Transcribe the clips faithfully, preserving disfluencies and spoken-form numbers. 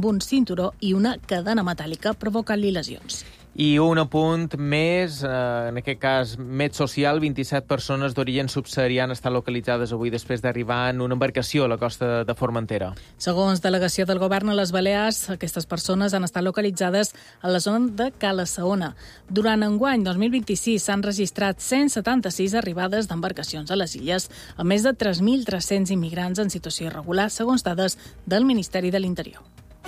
amb un cinturó i una cadena metàl·lica, provocant-li lesions. I un apunt més, eh, en aquest cas Med Social, vint-i-set persones d'origen subsaharià estan localitzades avui després d'arribar en una embarcació a la costa de Formentera. Segons delegació del govern a les Balears, aquestes persones han estat localitzades a la zona de Cala Saona. Durant enguany dos mil vint-i-sis s'han registrat cent setanta-sis arribades d'embarcacions a les illes, a més de tres mil tres-cents immigrants en situació irregular, segons dades del Ministeri de l'Interior.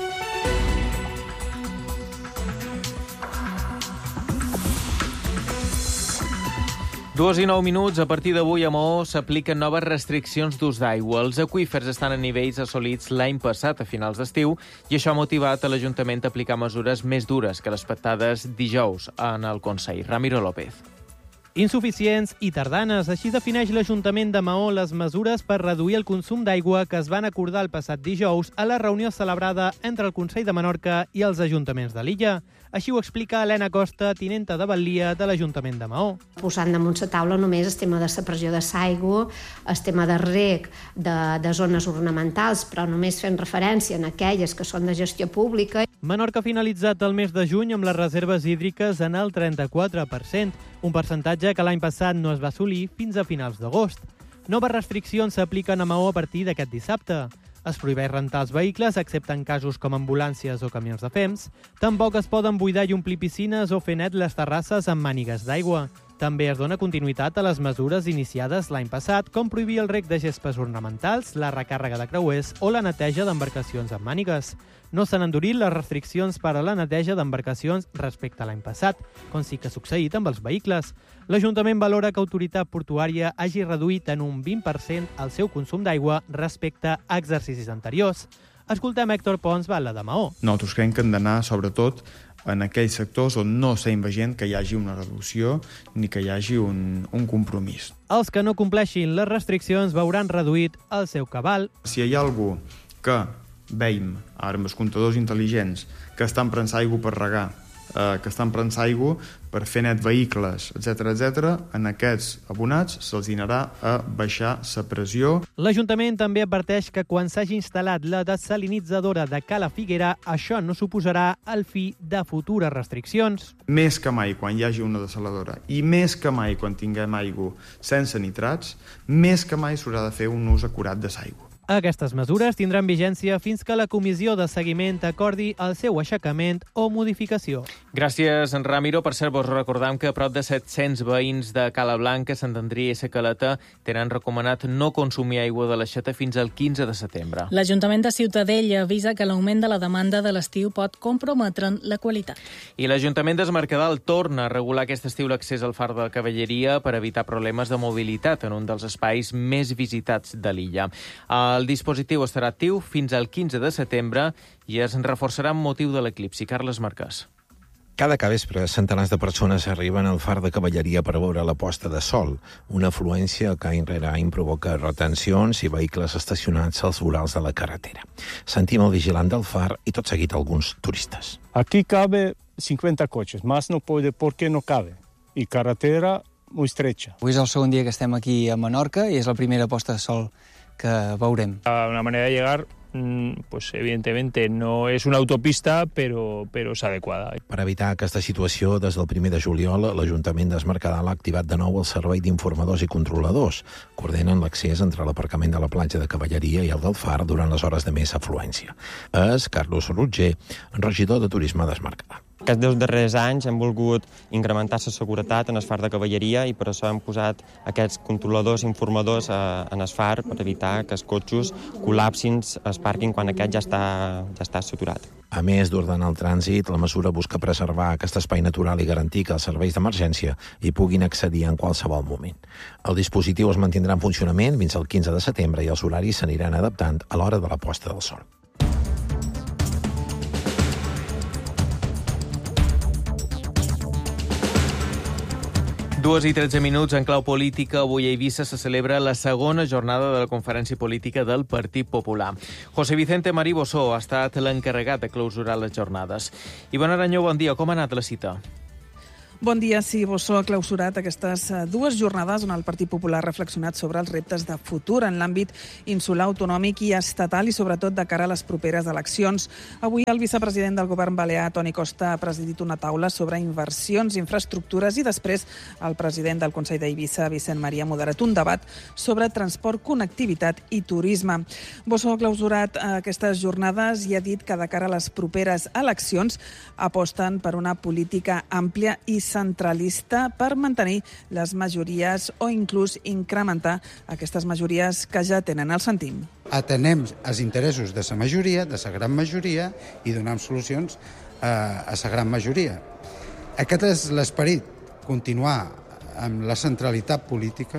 Dues i nou minuts. A partir d'avui a Maó s'apliquen noves restriccions d'ús d'aigua. Els aqüífers estan a nivells assolits l'any passat, a finals d'estiu, i això ha motivat a l'Ajuntament a aplicar mesures més dures que les pactades dijous en el Consell. Ramiro López. Insuficients i tardanes. Així defineix l'Ajuntament de Maó les mesures per reduir el consum d'aigua que es van acordar el passat dijous a la reunió celebrada entre el Consell de Menorca i els ajuntaments de l'illa. Així ho explica Helena Costa, tinenta de Batlia de l'Ajuntament de Maó. Posant damunt la taula només el tema de la pressió de l'aigua, el tema de reg de, de zones ornamentals, però només fent referència a aquelles que són de gestió pública. Menorca ha finalitzat el mes de juny amb les reserves hídriques en el trenta-quatre per cent, un percentatge que l'any passat no es va assolir fins a finals d'agost. Noves restriccions s'apliquen a Maó a partir d'aquest dissabte. Es prohibeix rentar els vehicles, excepte en casos com ambulàncies o camions de fems. Tampoc es poden buidar i omplir piscines o fer net les terrasses amb mànigues d'aigua. També es dona continuïtat a les mesures iniciades l'any passat, com prohibir el reg de gespes ornamentals, la recàrrega de creuers o la neteja d'embarcacions amb mànigues. No s'han endurit les restriccions per a la neteja d'embarcacions respecte a l'any passat, com sí que ha succeït amb els vehicles. L'Ajuntament valora que Autoritat Portuària hagi reduït en un vint per cent el seu consum d'aigua respecte a exercicis anteriors. Escoltem Héctor Pons, batlle de Maó. Nosaltres creiem que hem d'anar, sobretot, en aquells sectors on no s'ha veient que hi hagi una reducció ni que hi hagi un, un compromís. Els que no compleixin les restriccions veuran reduït el seu cabal. Si hi ha algú que veiem, ara amb els comptadors intel·ligents, que estan prensant aigua per regar, eh, que estan prensant aigua per fer net vehicles, etcètera, etcètera, en aquests abonats se'ls dinarà a baixar la pressió. L'Ajuntament també adverteix que quan s'hagi instal·lat la desalinitzadora de Cala Figuera, això no suposarà el fi de futures restriccions. Més que mai quan hi hagi una desaladora i més que mai quan tinguem aigua sense nitrats, més que mai s'haurà de fer un ús acurat de l'aigua. Aquestes mesures tindran vigència fins que la comissió de seguiment acordi el seu aixecament o modificació. Gràcies, en Ramiro. Per cert, vos recordam que prop de set-cents veïns de Cala Blanca, Sant Andreu i Sa Caleta tenen recomanat no consumir aigua de l'aixeta fins al quinze de setembre. L'Ajuntament de Ciutadella avisa que l'augment de la demanda de l'estiu pot comprometre'n la qualitat. I l'Ajuntament d'Es Mercadal torna a regular aquest estiu l'accés al far de Cavalleria per evitar problemes de mobilitat en un dels espais més visitats de l'illa. El dispositiu estarà actiu fins al quinze de setembre i es reforçarà amb motiu de l'eclipsi. Carles Marquès. Cada capvespre, centenars de persones arriben al far de Cavalleria per veure la posta de sol, una afluència que any rere any provoca retencions i vehicles estacionats als vorals de la carretera. Sentim el vigilant del far i tot seguit alguns turistes. Aquí cabe cincuenta coches, más no puede porque no cabe, y carretera muy estrecha. Avui és el segon dia que estem aquí a Menorca i és la primera posta de sol que veurem. Una manera de llegar, pues evidentemente no és una autopista, però, però és adequada. Per evitar aquesta situació, des del primer de juliol, l'Ajuntament d'Es Mercadal ha activat de nou el servei d'informadors i controladors. Coordinen l'accés entre l'aparcament de la platja de Cavalleria i el del far durant les hores de més afluència. És Carlos Rutger, regidor de Turisme d'Es Mercadal. Aquests dos darrers anys hem volgut incrementar la seguretat en el far de Cavalleria i per això hem posat aquests controladors informadors en el far per evitar que els cotxes col·lapsin el pàrquing quan aquest ja està, ja està saturat. A més d'ordenar el trànsit, la mesura busca preservar aquest espai natural i garantir que els serveis d'emergència hi puguin accedir en qualsevol moment. El dispositiu es mantindrà en funcionament fins al quinze de setembre i els horaris s'aniran adaptant a l'hora de la posta del sol. Dues i tretze minuts en clau política. Avui a Eivissa se celebra la segona jornada de la Conferència Política del Partit Popular. José Vicente Marí Bossó ha estat l'encarregat de clausurar les jornades. Iván Aranyó, bon dia. Com ha anat la cita? Bon dia. Sí, Bossó ha clausurat aquestes dues jornades on el Partit Popular ha reflexionat sobre els reptes de futur en l'àmbit insular, autonòmic i estatal i sobretot de cara a les properes eleccions. Avui el vicepresident del govern balear, Toni Costa, ha presidit una taula sobre inversions, infraestructures i després el president del Consell d'Eivissa, Vicent Maria, ha moderat un debat sobre transport, connectivitat i turisme. Bossó ha clausurat aquestes jornades i ha dit que de cara a les properes eleccions aposten per una política àmplia i centralista per mantenir les majories o inclús incrementar aquestes majories que ja tenen. El sentim. Atenem els interessos de la majoria, de la gran majoria, i donem solucions a la gran majoria. Aquest és l'esperit, continuar amb la centralitat política,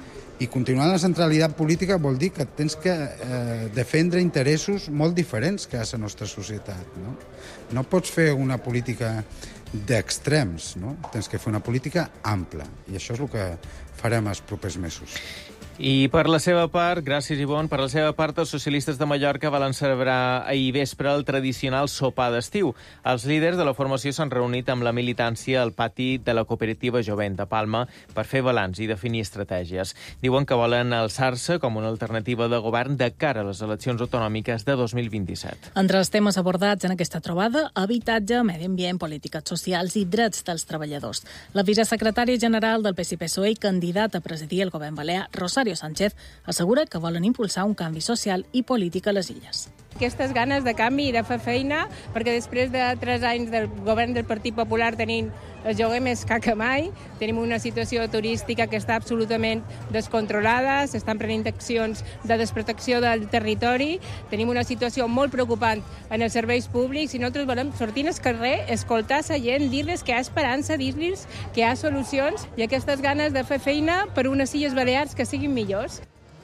i continuar amb la centralitat política vol dir que tens que eh, defendre interessos molt diferents que a la nostra societat. No, no pots fer una política d'extrems, no? Tens que fer una política ampla, i això és el que farem els propers mesos. I per la seva part, gràcies Ivonne, per la seva part els socialistes de Mallorca volen celebrar ahir vespre el tradicional sopar d'estiu. Els líders de la formació s'han reunit amb la militància al pati de la cooperativa Jovent de Palma per fer balanç i definir estratègies. Diuen que volen alçar-se com una alternativa de govern de cara a les eleccions autonòmiques de dos mil vint-i-set. Entre els temes abordats en aquesta trobada, habitatge, medi ambient, polítiques socials i drets dels treballadors. La vicesecretària general del P S I P S O E i candidat a presidir el govern balear, Rosario Sánchez, assegura que volen impulsar un canvi social i polític a les illes. Aquestes ganes de canvi i de fer feina, perquè després de tres anys del govern del Partit Popular tenint el lloguer més car que mai, tenim una situació turística que està absolutament descontrolada, s'estan prenent accions de desprotecció del territori, tenim una situació molt preocupant en els serveis públics i nosaltres volem sortir al carrer, escoltar la gent, dir-los que hi ha esperança, dir-los que hi ha solucions i aquestes ganes de fer feina per unes illes balears que siguin millors.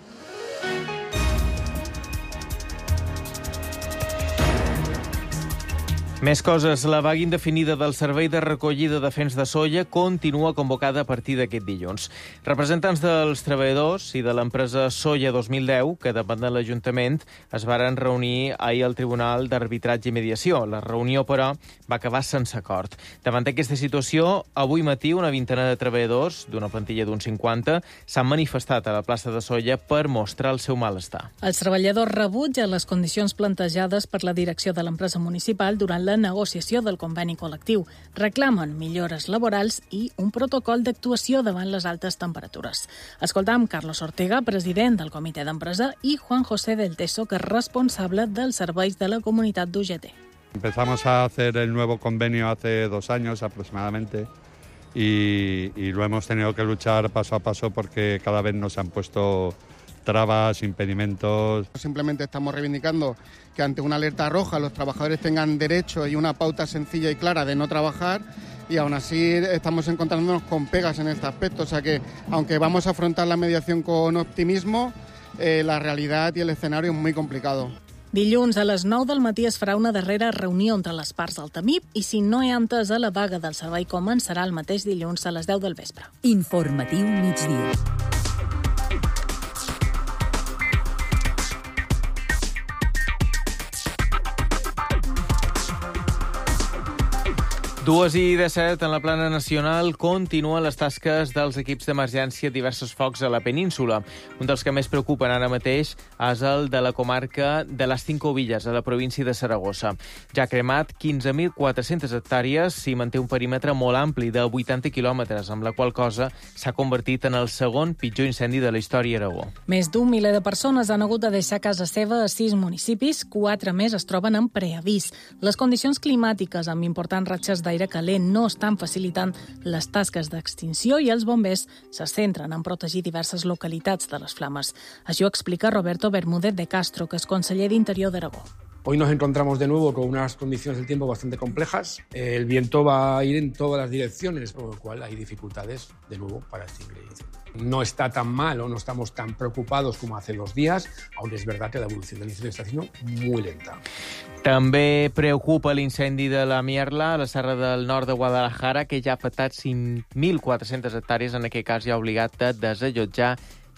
Més coses. La vaga indefinida del Servei de Recollida de Fems de Soia continua convocada a partir d'aquest dilluns. Representants dels treballadors i de l'empresa Soia dos mil deu, que depèn de l'Ajuntament, es varen reunir ahir al Tribunal d'Arbitratge i Mediació. La reunió, però, va acabar sense acord. Davant d'aquesta situació, avui matí una vintena de treballadors, d'una plantilla d'uns cinquanta, s'han manifestat a la plaça de Soia per mostrar el seu malestar. Els treballadors rebutgen les condicions plantejades per la direcció de l'empresa municipal durant la negociació del conveni col·lectiu. Reclamen millores laborals i un protocol d'actuació davant les altes temperatures. Escoltam Carlos Ortega, president del comitè d'empresa, i Juan José del Teso, que és responsable dels serveis de la comunitat d'U G T. Empezamos a hacer el nuevo convenio hace dos años aproximadamente y, y lo hemos tenido que luchar paso a paso porque cada vez nos han puesto trabas, impedimentos. Simplemente estamos reivindicando que ante una alerta roja los trabajadores tengan derecho y una pauta sencilla y clara de no trabajar, y aún así estamos encontrándonos con pegas en este aspecto. O sea que, aunque vamos a afrontar la mediación con optimismo, eh, la realidad y el escenario es muy complicado. Dilluns a les nou del matí es farà una darrera reunió entre les parts del T A M I P i si no hi ha entesa, la vaga del servei començarà el mateix dilluns a les deu del vespre. Informatiu migdia. Dues i disset, en la plana nacional, continuen les tasques dels equips d'emergència a diversos focs a la península. Un dels que més preocupen ara mateix és el de la comarca de les Cinco Villas, a la província de Saragossa. Ja ha cremat quinze mil quatre-centes hectàrees i manté un perímetre molt ampli de vuitanta quilòmetres, amb la qual cosa s'ha convertit en el segon pitjor incendi de la història a Aragó. Més d'un miler de persones han hagut de deixar casa seva a sis municipis, quatre més es troben en preavís. Les condicions climàtiques amb importants ratxes d'aire calent no estan facilitant les tasques d'extinció i els bombers se centren en protegir diverses localitats de les flames. Això ho explica Roberto Bermúdez de Castro, que és conseller d'Interior d'Aragó. Hoy nos encontramos de nuevo con unas condiciones del tiempo bastante complejas. El viento va a ir en todas las direcciones, por lo cual hay dificultades, de nuevo, para extinguir el incendio. No está tan mal o no estamos tan preocupados como hace dos días, aunque es verdad que la evolución del incendio está siendo muy lenta. També preocupa l'incendi de la Mierla, a la serra del nord de Guadalajara, que ja ha afectat cinc mil quatre-centes hectàrees, en aquest cas ja ha obligat a desallotjar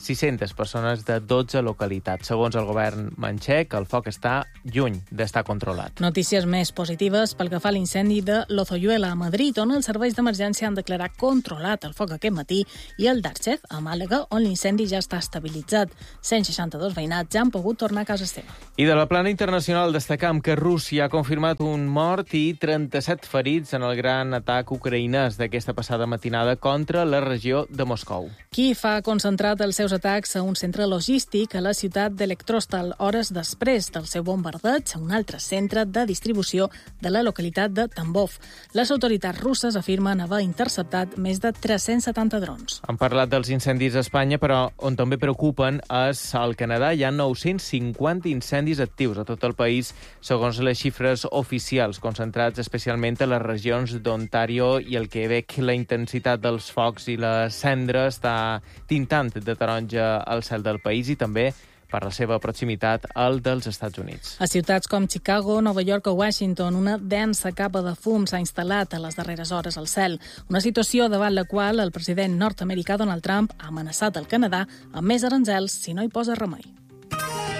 sis-centes persones de dotze localitats. Segons el govern manxec, el foc està lluny d'estar controlat. Notícies més positives pel que fa a l'incendi de Lozoyuela a Madrid, on els serveis d'emergència han declarat controlat el foc aquest matí, i el d'Arxez, a Màlaga, on l'incendi ja està estabilitzat. cent seixanta-dos veïnats ja han pogut tornar a casa seva. I de la plana internacional destacam que Rússia ha confirmat un mort i trenta-set ferits en el gran atac ucraïnès d'aquesta passada matinada contra la regió de Moscou. Kíev ha concentrat els seus atacs a un centre logístic a la ciutat d'Electrostal, hores després del seu bombardeig a un altre centre de distribució de la localitat de Tambov. Les autoritats russes afirmen haver interceptat més de tres-cents setanta drons. Han parlat dels incendis a Espanya, però on també preocupen és al Canadà. Hi ha nou-cents cinquanta incendis actius a tot el país, segons les xifres oficials, concentrats especialment a les regions d'Ontario i el Quebec. La intensitat dels focs i la cendra està tintant de taronja al cel del país i també per la seva proximitat al dels Estats Units. A ciutats com Chicago, Nova York o Washington, una densa capa de fum s'ha instal·lat a les darreres hores al cel. Una situació davant la qual el president nord-americà Donald Trump ha amenaçat el Canadà amb més aranzels si no hi posa remei.